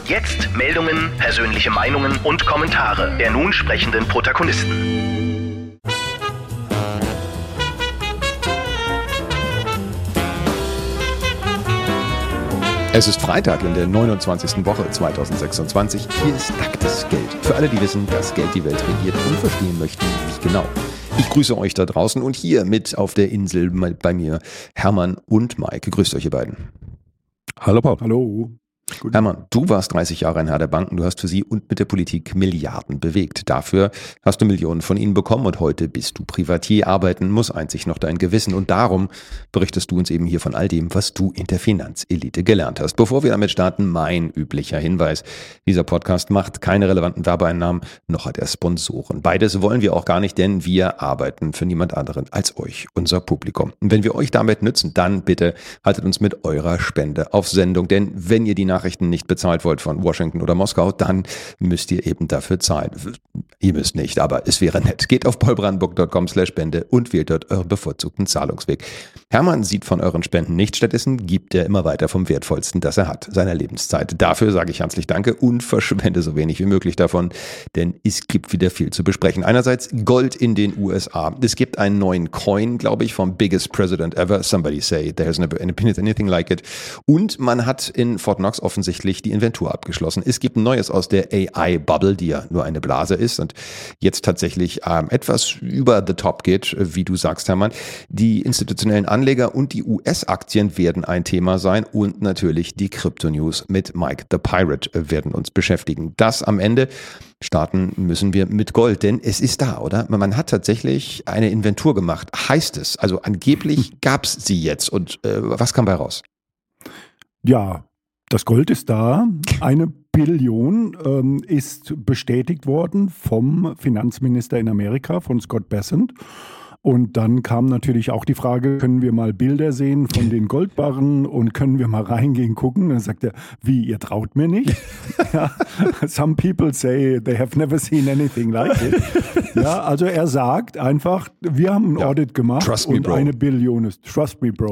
Jetzt Meldungen, persönliche Meinungen und Kommentare der nun sprechenden Protagonisten. Es ist Freitag in der 29. Woche 2026. Hier ist nacktes Geld. Für alle, die wissen, dass Geld die Welt regiert und verstehen möchten, wie genau. Ich grüße euch da draußen und hier mit auf der Insel bei mir Hermann und Mike. Grüßt euch, ihr beiden. Hallo Paul. Hallo. Gut. Hermann, du warst 30 Jahre ein Herr der Banken, du hast für sie und mit der Politik Milliarden bewegt. Dafür hast du Millionen von ihnen bekommen und heute bist du Privatier. Arbeiten muss einzig noch dein Gewissen und darum berichtest du uns eben hier von all dem, was du in der Finanzelite gelernt hast. Bevor wir damit starten, mein üblicher Hinweis. Dieser Podcast macht keine relevanten Werbeeinnahmen, noch hat er Sponsoren. Beides wollen wir auch gar nicht, denn wir arbeiten für niemand anderen als euch, unser Publikum. Und wenn wir euch damit nützen, dann bitte haltet uns mit eurer Spende auf Sendung, denn wenn ihr die Nachrichten nicht bezahlt wollt von Washington oder Moskau, dann müsst ihr eben dafür zahlen. Ihr müsst nicht, aber es wäre nett. Geht auf paulbrandenburg.com/Spende und wählt dort euren bevorzugten Zahlungsweg. Hermann sieht von euren Spenden nichts, stattdessen gibt er immer weiter vom Wertvollsten, das er hat, seiner Lebenszeit. Dafür sage ich herzlich Danke und verschwende so wenig wie möglich davon, denn es gibt wieder viel zu besprechen. Einerseits Gold in den USA. Es gibt einen neuen Coin, glaube ich, vom biggest president ever. Somebody say there's never been anything like it. Und man hat in Fort Knox offensichtlich die Inventur abgeschlossen. Es gibt ein Neues aus der AI-Bubble, die ja nur eine Blase ist und jetzt tatsächlich etwas über the top geht, wie du sagst, Hermann. Die institutionellen Anleger und die US-Aktien werden ein Thema sein und natürlich die Krypto-News mit Mike the Pirate werden uns beschäftigen. Das am Ende. Starten müssen wir mit Gold, denn es ist da, oder? Man hat tatsächlich eine Inventur gemacht, heißt es. Also angeblich gab es sie jetzt und was kam bei raus? Ja, das Gold ist da. 1 Billion ist bestätigt worden vom Finanzminister in Amerika, von Scott Bessent. Und dann kam natürlich auch die Frage, können wir mal Bilder sehen von den Goldbarren und können wir mal reingehen, gucken? Dann sagt er, wie, ihr traut mir nicht? Ja, some people say they have never seen anything like it. Ja, also er sagt einfach, wir haben ein Audit gemacht Trust me, und bro. 1 Billion ist, trust me, bro.